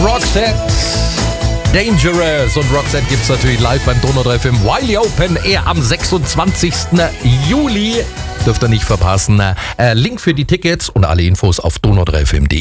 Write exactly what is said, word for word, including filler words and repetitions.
Roxette. Dangerous und Roxette gibt's natürlich live beim Donau drei F M Wiley Open Air am sechsundzwanzigsten Juli. Dürft ihr nicht verpassen. Äh, Link für die Tickets und alle Infos auf donau drei f m punkt de.